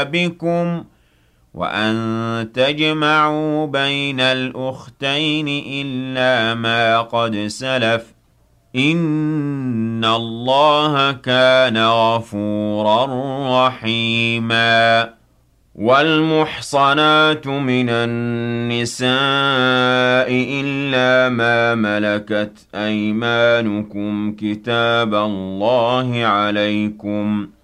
بكم وأن تجمعوا بين الأختين إلا ما قد سلف إن الله كان غفورا رحيما والمحصنات من النساء إلا ما ملكت أيمانكم كتاب الله عليكم